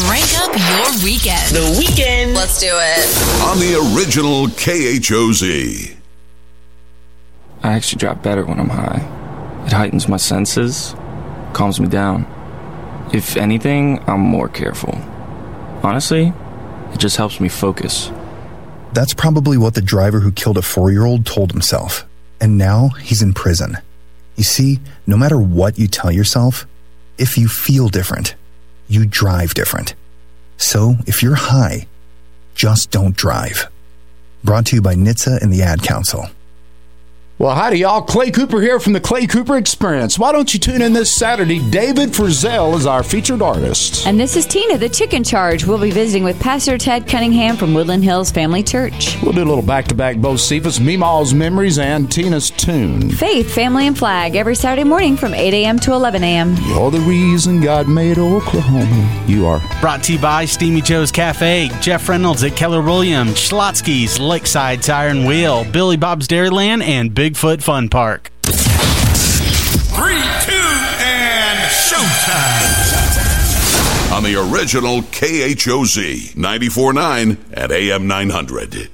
crank up your weekend. The weekend. Let's do it. On the original KHOZ. I actually drive better when I'm high. It heightens my senses, calms me down. If anything, I'm more careful. Honestly, it just helps me focus. That's probably what the driver who killed a 4-year-old told himself. And now he's in prison. You see, no matter what you tell yourself, if you feel different, you drive different. So if you're high, just don't drive. Brought to you by NHTSA and the Ad Council. Well, howdy, y'all. Clay Cooper here from the Clay Cooper Experience. Why don't you tune in this Saturday? David Frizzell is our featured artist. And this is Tina, the chicken charge. We'll be visiting with Pastor Ted Cunningham from Woodland Hills Family Church. We'll do a little back-to-back Bo Cephas, Meemaw's Memories, and Tina's Tune. Faith, Family, and Flag every Saturday morning from 8 a.m. to 11 a.m. You're the reason God made Oklahoma. You are. Brought to you by Steamy Joe's Cafe, Jeff Reynolds at Keller Williams, Schlotsky's, Lakeside Tire and Wheel, Billy Bob's Dairyland, and Bigfoot Fun Park. 3, 2, and showtime. On the original KHOZ 94.9 at AM 900.